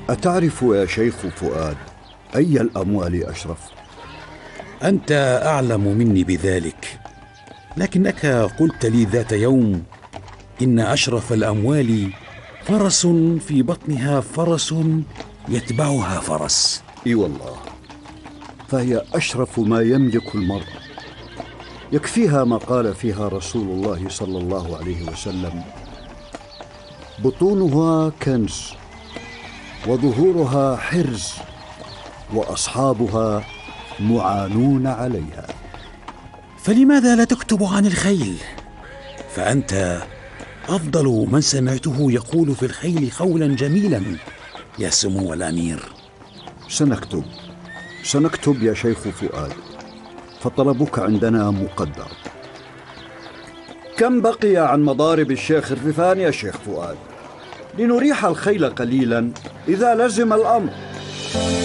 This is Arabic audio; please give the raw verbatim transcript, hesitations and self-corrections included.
أتعرف يا شيخ فؤاد أي الأموال أشرف؟ أنت أعلم مني بذلك، لكنك قلت لي ذات يوم إن أشرف الأموال فرس في بطنها فرس يتبعها فرس. إي والله، فهي أشرف ما يملك المرء، يكفيها ما قال فيها رسول الله صلى الله عليه وسلم: بطونها كنز وظهورها حرز وأصحابها معانون عليها. فلماذا لا تكتب عن الخيل؟ فأنت أفضل من سمعته يقول في الخيل قولا جميلا يا سمو الأمير. سنكتب سنكتب يا شيخ فؤاد، فطلبك عندنا مقدر. كم بقي عن مضارب الشيخ الرفان يا شيخ فؤاد؟ لنريح الخيل قليلا إذا لزم الأمر.